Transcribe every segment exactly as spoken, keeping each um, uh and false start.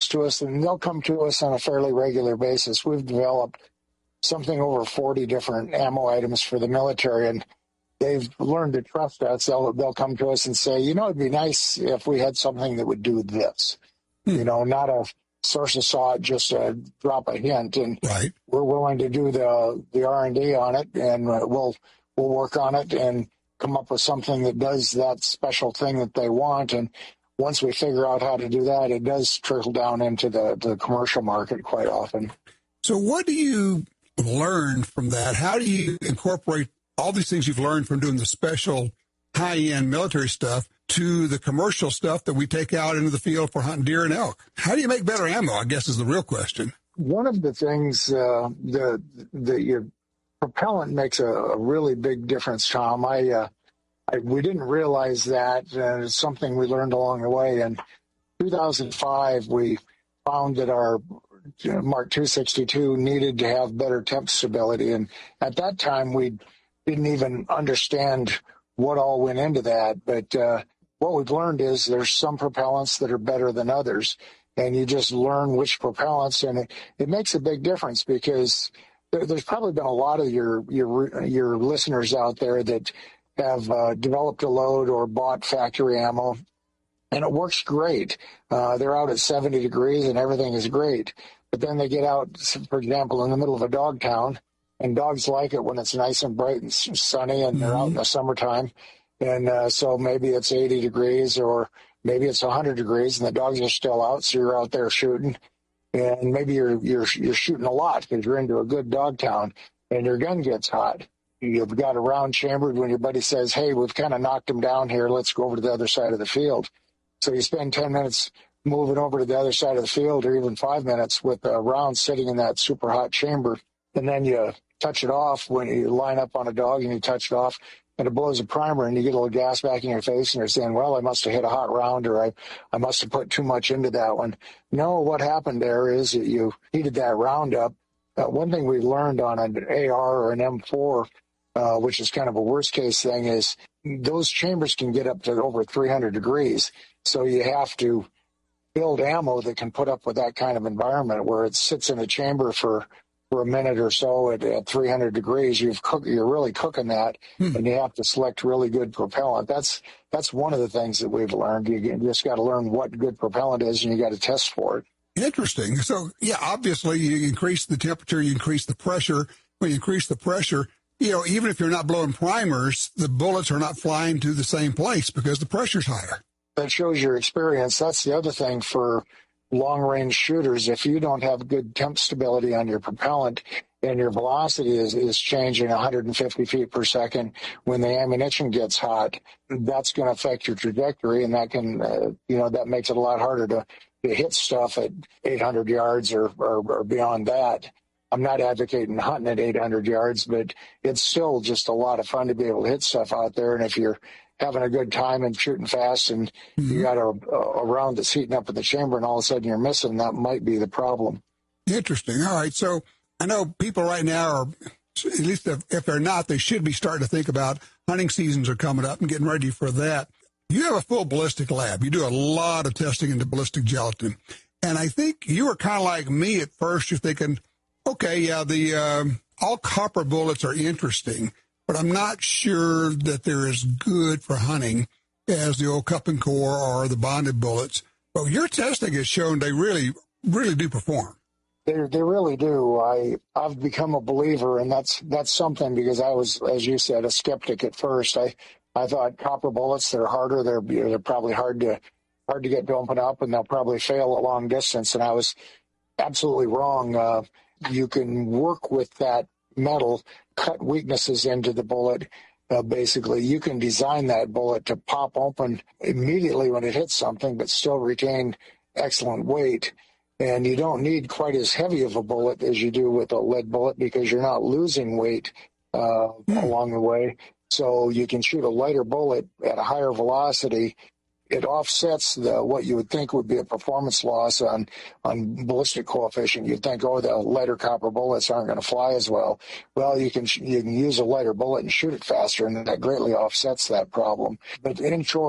to us, and they'll come to us on a fairly regular basis. We've developed something over forty different ammo items for the military, and they've learned to trust us. They'll, they'll come to us and say, you know, it'd be nice if we had something that would do this. Hmm. You know, not a source saw it, just a drop a hint. And right. We're willing to do the the R and D on it, and we'll we'll work on it and come up with something that does that special thing that they want. And once we figure out how to do that, it does trickle down into the, the commercial market quite often. So what do you learn from that? How do you incorporate all these things you've learned from doing the special high-end military stuff to the commercial stuff that we take out into the field for hunting deer and elk? How do you make better ammo, I guess, is the real question. One of the things, uh, the, the your propellant makes a, a really big difference, Tom. I, uh, I we didn't realize that. Uh, it's something we learned along the way. In two thousand five, we found that our Mark two sixty-two needed to have better temp stability. And at that time, we didn't even understand what all went into that. But uh, what we've learned is there's some propellants that are better than others. And you just learn which propellants, and it, it makes a big difference because there, there's probably been a lot of your your your listeners out there that have uh, developed a load or bought factory ammo, and it works great. Uh, they're out at seventy degrees and everything is great. But then they get out, for example, in the middle of a dog town, and dogs like it when it's nice and bright and sunny, and they're out in the summertime. And uh, so maybe it's eighty degrees or maybe it's one hundred degrees and the dogs are still out, so you're out there shooting. And maybe you're you're you're shooting a lot because you're into a good dog town, and your gun gets hot. You've got a round chambered when your buddy says, hey, we've kind of knocked him down here. Let's go over to the other side of the field. So you spend ten minutes moving over to the other side of the field, or even five minutes with a round sitting in that super hot chamber. And then you touch it off when you line up on a dog and you touch it off. And it blows a primer, and you get a little gas back in your face, and you're saying, well, I must have hit a hot round, or I, I must have put too much into that one. No, what happened there is that you heated that round up. Uh, one thing we learned on an A R or an M four, uh, which is kind of a worst-case thing, is those chambers can get up to over three hundred degrees. So you have to build ammo that can put up with that kind of environment where it sits in a chamber for for a minute or so at, at three hundred degrees. You've cook, you're really cooking that, hmm. and you have to select really good propellant. That's that's one of the things that we've learned. You, you just got to learn what good propellant is, and you got to test for it. Interesting. So, yeah, obviously you increase the temperature, you increase the pressure. When you increase the pressure, you know, even if you're not blowing primers, the bullets are not flying to the same place because the pressure's higher. That shows your experience. That's the other thing for long-range shooters. If you don't have good temp stability on your propellant and your velocity is, is changing one hundred fifty feet per second when the ammunition gets hot, that's going to affect your trajectory, and that can, uh, you know, that makes it a lot harder to, to hit stuff at eight hundred yards or, or, or beyond that. I'm not advocating hunting at eight hundred yards, but it's still just a lot of fun to be able to hit stuff out there. And if you're having a good time and shooting fast, and mm-hmm. you got a, a round that's heating up in the chamber, and all of a sudden you're missing, that might be the problem. Interesting. All right. So I know people right now are, at least if, if they're not, they should be starting to think about hunting seasons are coming up and getting ready for that. You have a full ballistic lab. You do a lot of testing into ballistic gelatin. And I think you were kind of like me at first. You're thinking, okay, yeah, the um, all copper bullets are interesting, but I'm not sure that they're as good for hunting as the old cup and core or the bonded bullets. But your testing has shown they really, really do perform. They they really do. I I've become a believer, and that's that's something because I was, as you said, a skeptic at first. I I thought copper bullets, they're harder. They're they're probably hard to hard to get dumping up, and they'll probably fail at long distance. And I was absolutely wrong. Uh, you can work with that metal, cut weaknesses into the bullet. Uh, basically, you can design that bullet to pop open immediately when it hits something, but still retain excellent weight. And you don't need quite as heavy of a bullet as you do with a lead bullet because you're not losing weight uh, mm. along the way. So you can shoot a lighter bullet at a higher velocity. It offsets the what you would think would be a performance loss on, on ballistic coefficient. You'd think, oh, the lighter copper bullets aren't going to fly as well. Well, you can you can use a lighter bullet and shoot it faster, and that greatly offsets that problem. But in short,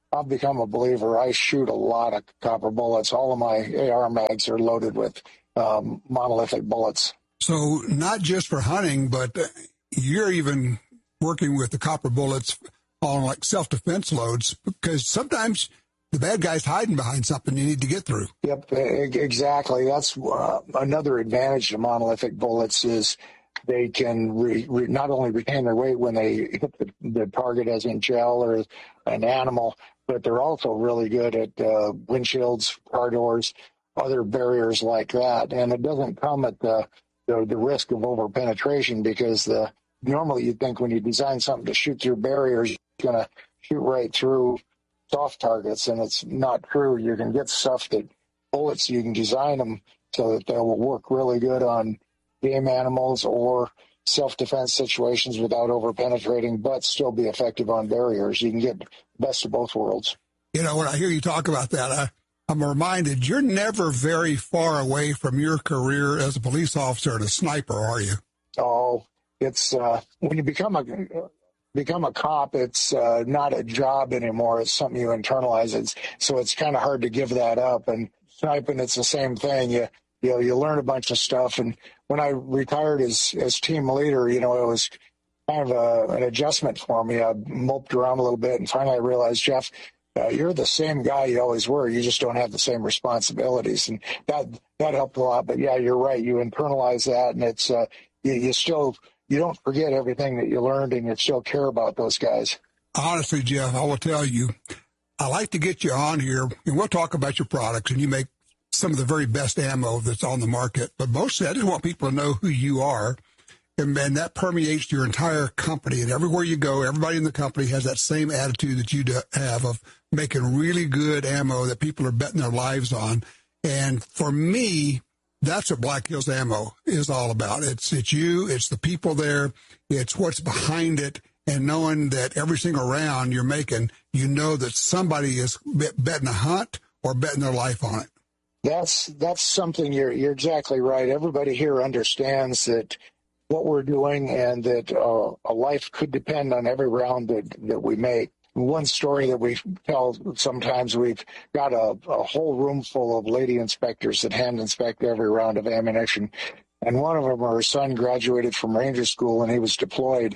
I've become a believer. I shoot a lot of copper bullets. All of my A R mags are loaded with um, monolithic bullets. So not just for hunting, but you're even working with the copper bullets on like self-defense loads, because sometimes the bad guy's hiding behind something you need to get through. Yep, exactly. That's uh, another advantage to monolithic bullets is they can re, re, not only retain their weight when they hit the, the target as in gel or an animal, but they're also really good at uh, windshields, car doors, other barriers like that. And it doesn't come at the the, the risk of over penetration, because the normally you'd think when you design something to shoot through barriers, you're going to shoot right through soft targets, and it's not true. You can get stuff that bullets, you can design them so that they will work really good on game animals or self-defense situations without over-penetrating, but still be effective on barriers. You can get the best of both worlds. You know, when I hear you talk about that, I, I'm reminded you're never very far away from your career as a police officer and a sniper, are you? Oh, it's uh, when you become a become a cop, it's uh, not a job anymore. It's something you internalize. It's, so it's kind of hard to give that up. And sniping, it's the same thing. You you know, you learn a bunch of stuff. And when I retired as as team leader, you know, it was kind of a, an adjustment for me. I moped around a little bit, and finally I realized, Jeff, uh, you're the same guy you always were. You just don't have the same responsibilities, and that that helped a lot. But yeah, you're right. You internalize that, and it's uh, you, you still. You don't forget everything that you learned, and you still care about those guys. Honestly, Jeff, I will tell you, I like to get you on here, and we'll talk about your products, and you make some of the very best ammo that's on the market. But mostly, I just want people to know who you are, and, and that permeates your entire company. And everywhere you go, everybody in the company has that same attitude that you have of making really good ammo that people are betting their lives on. And for me, that's what Black Hills Ammo is all about. It's it's you, it's the people there, it's what's behind it, and knowing that every single round you're making, you know that somebody is betting a hunt or betting their life on it. That's that's something you're you're exactly right. Everybody here understands that what we're doing, and that uh, a life could depend on every round that, that we make. One story that we tell sometimes, we've got a, a whole room full of lady inspectors that hand inspect every round of ammunition. And one of them, her son graduated from Ranger School, and he was deployed.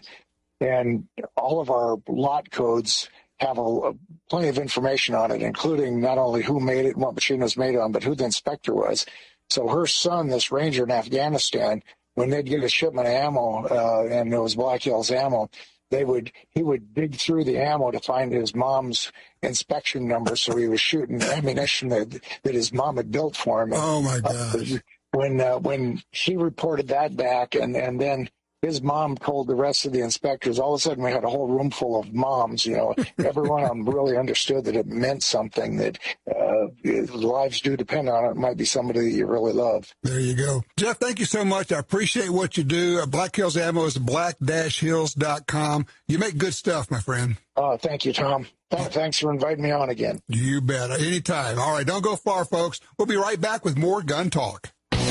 And all of our lot codes have a, a, plenty of information on it, including not only who made it and what machine it was made on, but who the inspector was. So her son, this ranger in Afghanistan, when they'd get a shipment of ammo, uh, and it was Black Hills Ammo, They would he would dig through the ammo to find his mom's inspection number, so he was shooting ammunition that that his mom had built for him. Oh my gosh! Uh, when uh, when she reported that back, and and then his mom told the rest of the inspectors, all of a sudden we had a whole room full of moms. You know, everyone of them really understood that it meant something, that uh, lives do depend on it. It might be somebody that you really love. There you go. Jeff, thank you so much. I appreciate what you do. Black Hills Ammo is black dash hills dot com. You make good stuff, my friend. Oh, thank you, Tom. Thanks for inviting me on again. You bet. Anytime. All right, don't go far, folks. We'll be right back with more Gun Talk.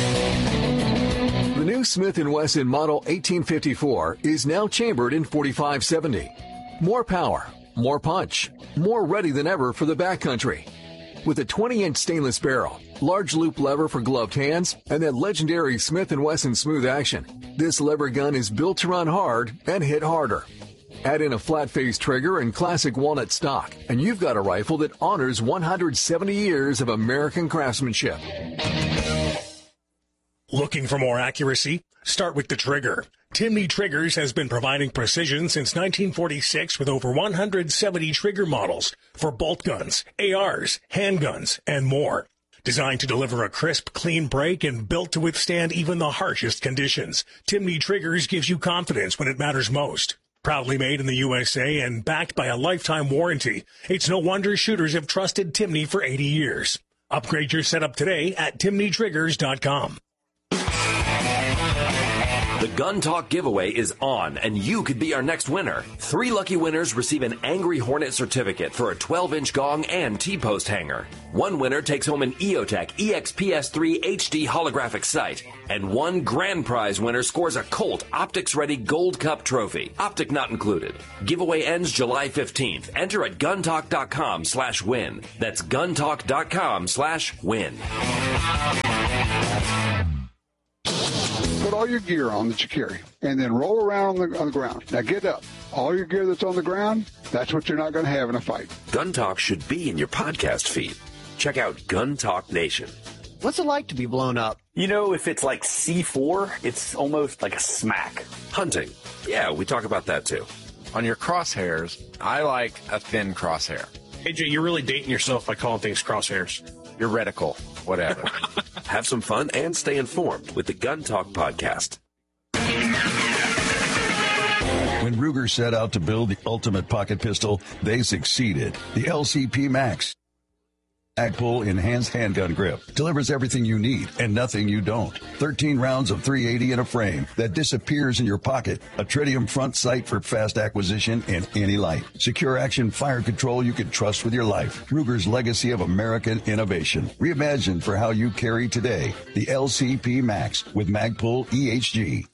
The new Smith and Wesson Model eighteen fifty-four is now chambered in forty-five seventy. More power, more punch, more ready than ever for the backcountry. With a twenty-inch stainless barrel, large loop lever for gloved hands, and that legendary Smith and Wesson smooth action, this lever gun is built to run hard and hit harder. Add in a flat-face trigger and classic walnut stock, and you've got a rifle that honors one hundred seventy years of American craftsmanship. Looking for more accuracy? Start with the trigger. Timney Triggers has been providing precision since nineteen forty-six with over one hundred seventy trigger models for bolt guns, A Rs, handguns, and more. Designed to deliver a crisp, clean break and built to withstand even the harshest conditions, Timney Triggers gives you confidence when it matters most. Proudly made in the U S A and backed by a lifetime warranty, it's no wonder shooters have trusted Timney for eighty years. Upgrade your setup today at timney triggers dot com. The Gun Talk giveaway is on, and you could be our next winner. Three lucky winners receive an Angry Hornet certificate for a twelve-inch gong and T-post hanger. One winner takes home an E O Tech E X P S three H D holographic sight. And one grand prize winner scores a Colt Optics-ready Gold Cup trophy. Optic not included. Giveaway ends July fifteenth. Enter at guntalk.com slash win. That's guntalk.com slash win. Put all your gear on that you carry, and then roll around on the, on the ground. Now get up. All your gear that's on the ground, that's what you're not going to have in a fight. Gun Talk should be in your podcast feed. Check out Gun Talk Nation. What's it like to be blown up? You know, if it's like C four, it's almost like a smack. Hunting. Yeah, we talk about that too. On your crosshairs, I like a thin crosshair. A J, you're really dating yourself by calling things crosshairs. Your reticle, whatever. Have some fun and stay informed with the Gun Talk podcast. When Ruger set out to build the ultimate pocket pistol, they succeeded. The L C P Max. Magpul Enhanced Handgun Grip delivers everything you need and nothing you don't. thirteen rounds of three eighty in a frame that disappears in your pocket. A tritium front sight for fast acquisition in any light. Secure action fire control you can trust with your life. Ruger's legacy of American innovation. Reimagined for how you carry today. The L C P Max with Magpul E H G.